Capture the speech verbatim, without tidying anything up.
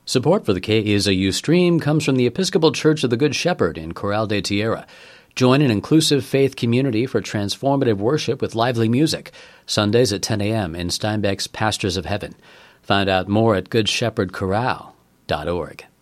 Support for the K E S U stream comes from the Episcopal Church of the Good Shepherd in Corral de Tierra. Join an inclusive faith community for transformative worship with lively music, Sundays at ten a.m. in Steinbeck's Pastures of Heaven. Find out more at good shepherd corral dot org.